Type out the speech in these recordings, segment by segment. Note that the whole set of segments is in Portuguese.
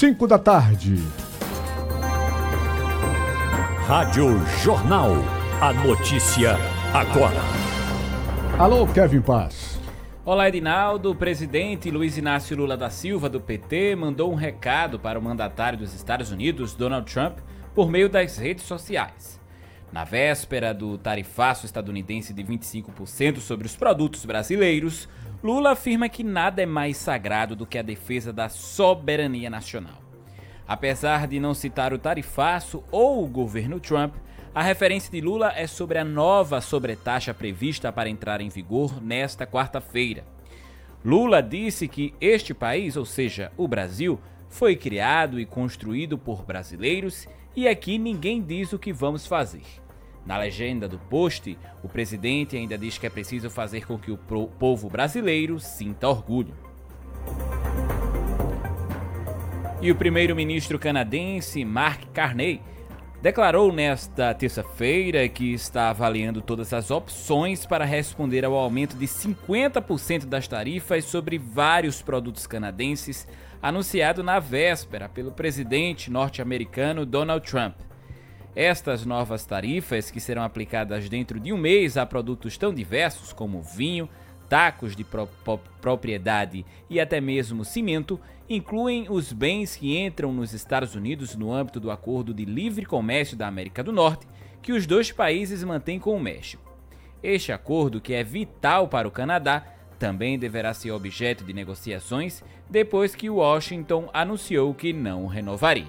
5 da tarde. Rádio Jornal. A notícia agora. Alô, Kevin Paz. Olá, Edinaldo. O presidente Luiz Inácio Lula da Silva, do PT, mandou um recado para o mandatário dos Estados Unidos, Donald Trump, por meio das redes sociais. Na véspera do tarifaço estadunidense de 25% sobre os produtos brasileiros, Lula afirma que nada é mais sagrado do que a defesa da soberania nacional. Apesar de não citar o tarifaço ou o governo Trump, a referência de Lula é sobre a nova sobretaxa prevista para entrar em vigor nesta quarta-feira. Lula disse que este país, ou seja, o Brasil, foi criado e construído por brasileiros e aqui ninguém diz o que vamos fazer. Na legenda do post, o presidente ainda diz que é preciso fazer com que o povo brasileiro sinta orgulho. E o primeiro-ministro canadense Mark Carney declarou nesta terça-feira que está avaliando todas as opções para responder ao aumento de 50% das tarifas sobre vários produtos canadenses anunciado na véspera pelo presidente norte-americano Donald Trump. Estas novas tarifas, que serão aplicadas dentro de um mês a produtos tão diversos como vinho, tacos de propriedade e até mesmo cimento, incluem os bens que entram nos Estados Unidos no âmbito do Acordo de Livre Comércio da América do Norte, que os dois países mantêm com o México. Este acordo, que é vital para o Canadá, também deverá ser objeto de negociações depois que Washington anunciou que não o renovaria.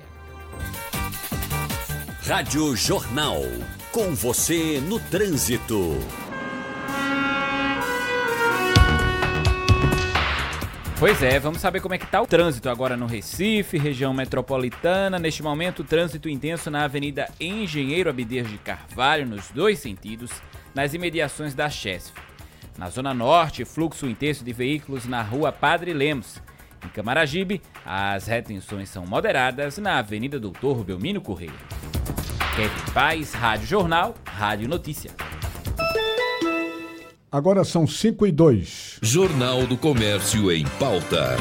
Rádio Jornal. Com você no trânsito. Pois é, vamos saber como é que está o trânsito agora no Recife, região metropolitana. Neste momento, trânsito intenso na Avenida Engenheiro Abdias de Carvalho, nos dois sentidos, nas imediações da Chesf. Na Zona Norte, fluxo intenso de veículos na Rua Padre Lemos. Em Camaragibe, as retenções são moderadas na Avenida Doutor Belmino Correia. Kevin Paz, Rádio Jornal, Rádio Notícia. Agora são 5:02. Jornal do Comércio em pauta.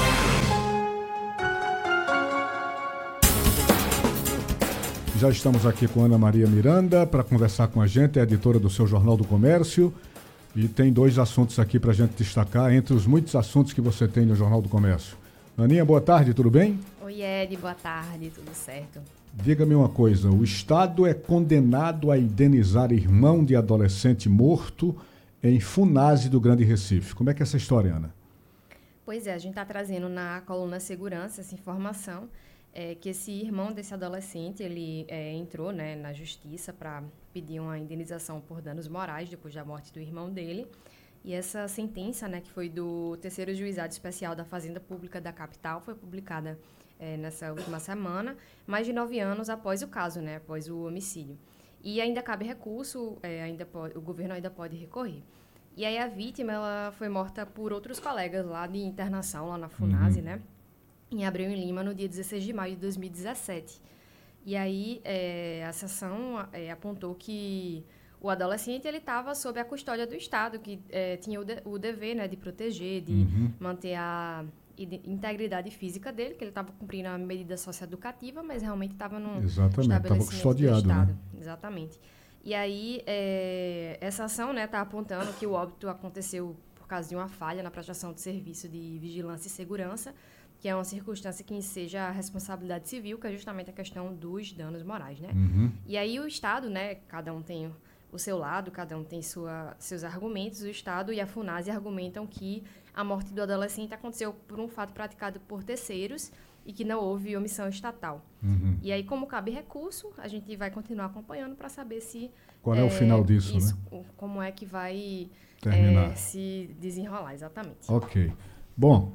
Já estamos aqui com Ana Maria Miranda para conversar com a gente, é editora do seu Jornal do Comércio. E tem dois assuntos aqui para a gente destacar, entre os muitos assuntos que você tem no Jornal do Comércio. Aninha, boa tarde, tudo bem? Oi, Ed, boa tarde, tudo certo. Diga-me uma coisa, o Estado é condenado a indenizar irmão de adolescente morto em Funase do Grande Recife. Como é que é essa história, Ana? Pois é, a gente está trazendo na coluna Segurança essa informação, que esse irmão desse adolescente, ele entrou, né, na justiça para pedir uma indenização por danos morais depois da morte do irmão dele. E essa sentença, né, que foi do terceiro juizado especial da Fazenda Pública da capital, foi publicada nessa última semana, mais de 9 anos após o caso, né, após o homicídio. E ainda cabe recurso, o governo ainda pode recorrer. E aí a vítima, ela foi morta por outros colegas lá de internação, lá na Funase, né? Em Abreu e Lima, no dia 16 de maio de 2017. E aí a seção apontou que o adolescente estava sob a custódia do Estado, que tinha o dever, né, de proteger, de manter a integridade física dele, que ele estava cumprindo a medida socioeducativa, mas realmente estava num estabelecimento custodiado, do Estado. né? Exatamente. E aí, essa ação está apontando que o óbito aconteceu por causa de uma falha na prestação de serviço de vigilância e segurança, que é uma circunstância que enseja a responsabilidade civil, que é justamente a questão dos danos morais, né? E aí o Estado, né, cada um tem o seu lado, cada um tem seus argumentos. O Estado e a Funase argumentam que a morte do adolescente aconteceu por um fato praticado por terceiros e que não houve omissão estatal. E aí, como cabe recurso, a gente vai continuar acompanhando para saber se... Qual é o final disso, né? Como é que vai se desenrolar, exatamente. Ok. Bom,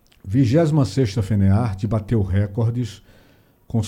26ª FENEARTE bateu recordes com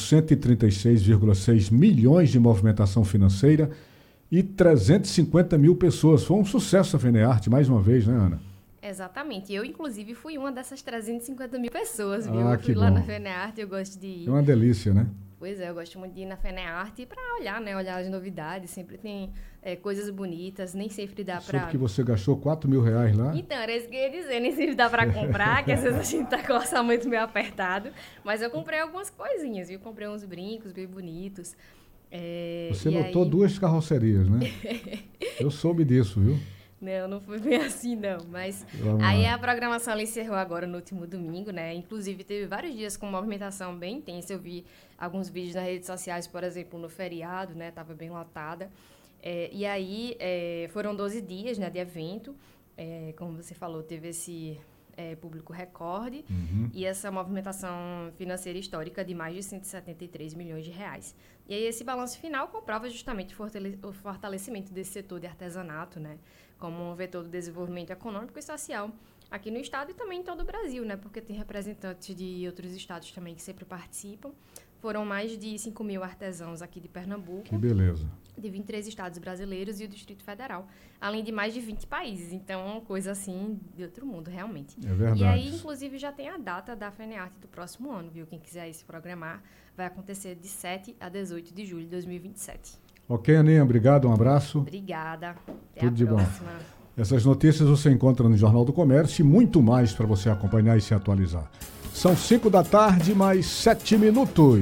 136,6 milhões de movimentação financeira e 350 mil pessoas. Foi um sucesso a FENEARTE, mais uma vez, né, Ana? Exatamente. Eu, inclusive, fui uma dessas 350 mil pessoas, viu? Ah, eu que fui lá bom. na FENEARTE, eu gosto de ir. É uma delícia, né? Pois é, eu gosto muito de ir na FENEARTE para olhar, né? Olhar as novidades. Sempre tem coisas bonitas, nem sempre dá para... Soube que você gastou R$4.000 lá? Então, era isso que eu ia dizer. Nem sempre dá para comprar, que às vezes a gente tá com o orçamento meio apertado. Mas eu comprei algumas coisinhas, viu? Comprei uns brincos bem bonitos. Você notou 2 carrocerias, né? Eu soube disso, viu? Não foi bem assim, não. Mas aí a programação ela encerrou agora no último domingo, né? Inclusive, teve vários dias com movimentação bem intensa. Eu vi alguns vídeos nas redes sociais, por exemplo, no feriado, né? Tava bem lotada. E aí, foram 12 dias, né, de evento. Como você falou, teve esse público recorde e essa movimentação financeira histórica de mais de 173 milhões de reais. E aí, esse balanço final comprova justamente o fortalecimento desse setor de artesanato, né? Como um vetor do desenvolvimento econômico e social aqui no estado e também em todo o Brasil, né? Porque tem representantes de outros estados também que sempre participam. Foram mais de 5 mil artesãos aqui de Pernambuco. Que beleza. De 23 estados brasileiros e o Distrito Federal. Além de mais de 20 países. Então, uma coisa assim de outro mundo, realmente. É verdade. E aí, inclusive, já tem a data da FENEARTE do próximo ano, viu? Quem quiser ir se programar, vai acontecer de 7 a 18 de julho de 2027. Ok, Aninha, obrigado, um abraço. Obrigada. Até Tudo de a próxima. bom. Essas notícias você encontra no Jornal do Comércio e muito mais para você acompanhar e se atualizar. São 5 da tarde, mais 7 minutos.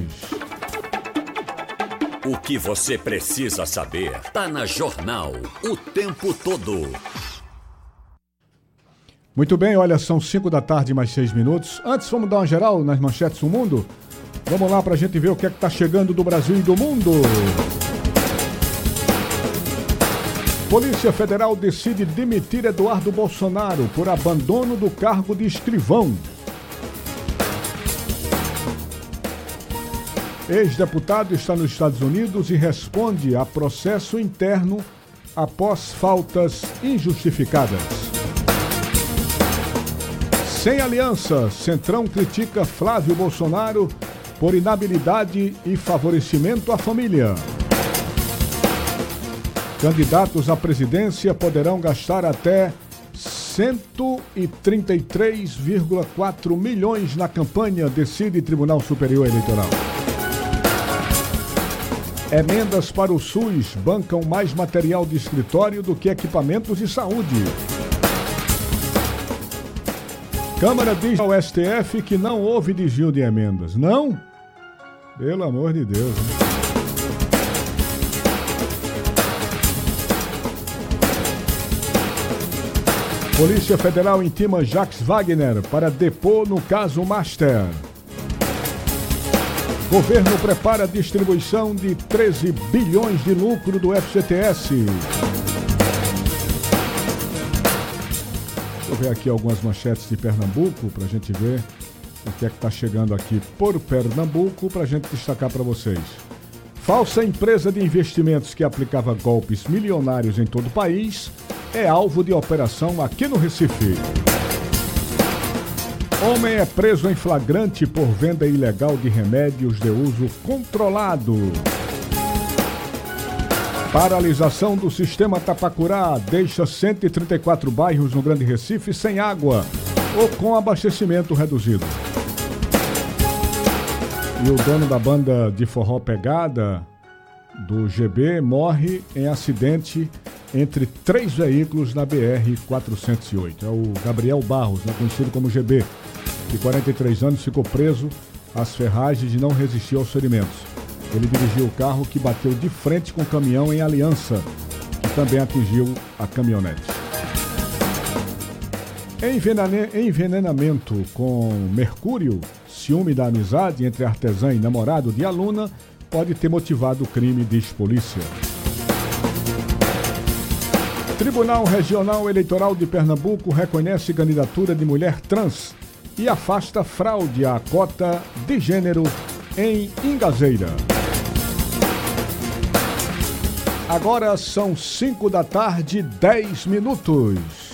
O que você precisa saber está na Jornal o tempo todo. Muito bem, olha, são 5 da tarde, mais 6 minutos. Antes, vamos dar uma geral nas manchetes do mundo? Vamos lá para a gente ver o que é que está chegando do Brasil e do mundo. Polícia Federal decide demitir Eduardo Bolsonaro por abandono do cargo de escrivão. Ex-deputado está nos Estados Unidos e responde a processo interno após faltas injustificadas. Sem aliança, Centrão critica Flávio Bolsonaro por inabilidade e favorecimento à família. Candidatos à presidência poderão gastar até 133,4 milhões na campanha, decide Tribunal Superior Eleitoral. Emendas para o SUS bancam mais material de escritório do que equipamentos de saúde. Câmara diz ao STF que não houve desvio de emendas. Não? Pelo amor de Deus, né? Polícia Federal intima Jacques Wagner para depor no caso Master. Governo prepara a distribuição de 13 bilhões de lucro do FGTS. Deixa eu ver aqui algumas manchetes de Pernambuco para a gente ver o que é que está chegando aqui por Pernambuco para a gente destacar para vocês. Falsa empresa de investimentos que aplicava golpes milionários em todo o país é alvo de operação aqui no Recife. Homem é preso em flagrante por venda ilegal de remédios de uso controlado. Paralisação do sistema Tapacurá deixa 134 bairros no Grande Recife sem água ou com abastecimento reduzido. E o dono da banda de forró Pegada, do GB, morre em acidente entre 3 veículos na BR-408. É o Gabriel Barros, né, conhecido como GB, de 43 anos, ficou preso às ferragens e não resistiu aos ferimentos. Ele dirigiu o carro que bateu de frente com o caminhão em Aliança, que também atingiu a caminhonete. Envenenamento com mercúrio, ciúme da amizade entre artesã e namorado de aluna, pode ter motivado o crime, diz polícia. Tribunal Regional Eleitoral de Pernambuco reconhece candidatura de mulher trans e afasta fraude à cota de gênero em Ingazeira. Agora são 5 da tarde, 10 minutos.